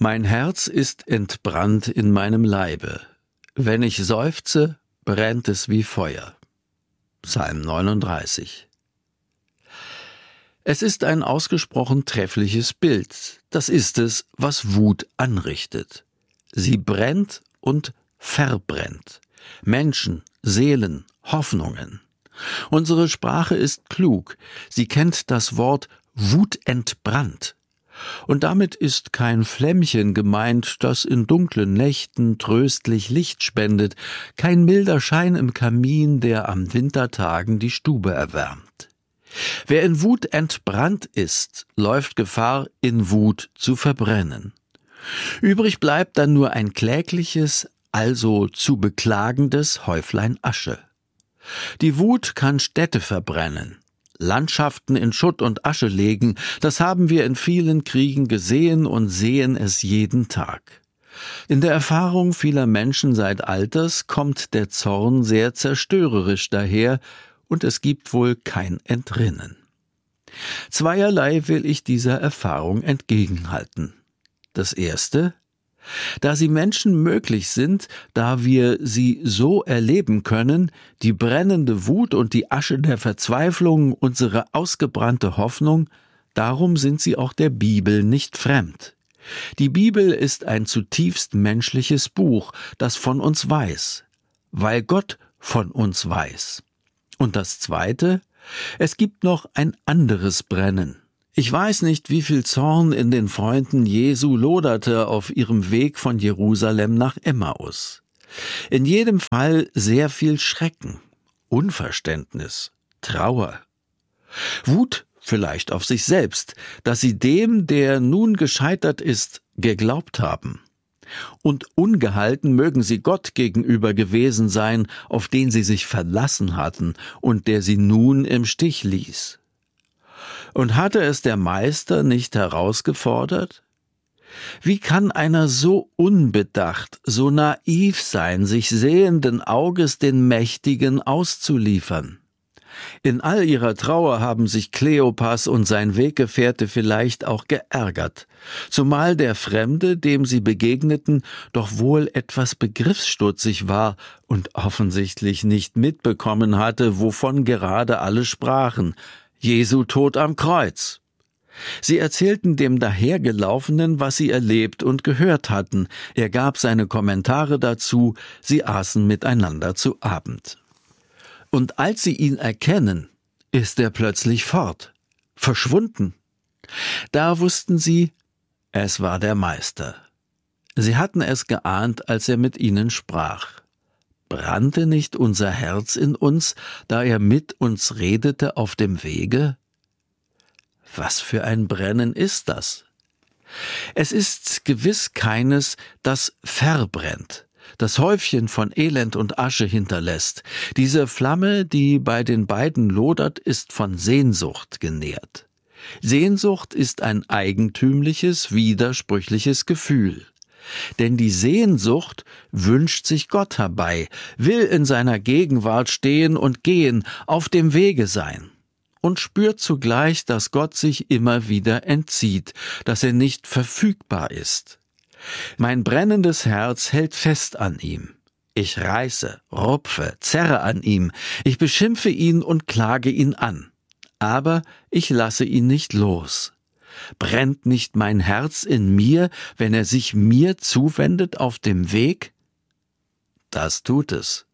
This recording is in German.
Mein Herz ist entbrannt in meinem Leibe. Wenn ich seufze, brennt es wie Feuer. Psalm 39. Es ist ein ausgesprochen treffliches Bild. Das ist es, was Wut anrichtet. Sie brennt und verbrennt. Menschen, Seelen, Hoffnungen. Unsere Sprache ist klug. Sie kennt das Wort wutentbrannt. Und damit ist kein Flämmchen gemeint, das in dunklen Nächten tröstlich Licht spendet, kein milder Schein im Kamin, der am Wintertagen die Stube erwärmt. Wer in Wut entbrannt ist, läuft Gefahr, in Wut zu verbrennen. Übrig bleibt dann nur ein klägliches, also zu beklagendes Häuflein Asche. Die Wut kann Städte verbrennen, Landschaften in Schutt und Asche legen, das haben wir in vielen Kriegen gesehen und sehen es jeden Tag. In der Erfahrung vieler Menschen seit Alters kommt der Zorn sehr zerstörerisch daher, und es gibt wohl kein Entrinnen. Zweierlei will ich dieser Erfahrung entgegenhalten. Das erste: Da sie Menschen möglich sind, da wir sie so erleben können, die brennende Wut und die Asche der Verzweiflung, unsere ausgebrannte Hoffnung, darum sind sie auch der Bibel nicht fremd. Die Bibel ist ein zutiefst menschliches Buch, das von uns weiß, weil Gott von uns weiß. Und das Zweite: Es gibt noch ein anderes Brennen. Ich weiß nicht, wie viel Zorn in den Freunden Jesu loderte auf ihrem Weg von Jerusalem nach Emmaus. In jedem Fall sehr viel Schrecken, Unverständnis, Trauer. Wut vielleicht auf sich selbst, dass sie dem, der nun gescheitert ist, geglaubt haben. Und ungehalten mögen sie Gott gegenüber gewesen sein, auf den sie sich verlassen hatten und der sie nun im Stich ließ. Und hatte es der Meister nicht herausgefordert? Wie kann einer so unbedacht, so naiv sein, sich sehenden Auges den Mächtigen auszuliefern? In all ihrer Trauer haben sich Kleopas und sein Weggefährte vielleicht auch geärgert, zumal der Fremde, dem sie begegneten, doch wohl etwas begriffsstutzig war und offensichtlich nicht mitbekommen hatte, wovon gerade alle sprachen: Jesu Tod am Kreuz. Sie erzählten dem Dahergelaufenen, was sie erlebt und gehört hatten. Er gab seine Kommentare dazu, sie aßen miteinander zu Abend. Und als sie ihn erkennen, ist er plötzlich fort, verschwunden. Da wussten sie, es war der Meister. Sie hatten es geahnt, als er mit ihnen sprach. Brannte nicht unser Herz in uns, da er mit uns redete auf dem Wege? Was für ein Brennen ist das? Es ist gewiss keines, das verbrennt, das Häufchen von Elend und Asche hinterlässt. Diese Flamme, die bei den beiden lodert, ist von Sehnsucht genährt. Sehnsucht ist ein eigentümliches, widersprüchliches Gefühl. Denn die Sehnsucht wünscht sich Gott herbei, will in seiner Gegenwart stehen und gehen, auf dem Wege sein und spürt zugleich, dass Gott sich immer wieder entzieht, dass er nicht verfügbar ist. Mein brennendes Herz hält fest an ihm. Ich reiße, rupfe, zerre an ihm, ich beschimpfe ihn und klage ihn an. Aber ich lasse ihn nicht los. Brennt nicht mein Herz in mir, wenn er sich mir zuwendet auf dem Weg? Das tut es.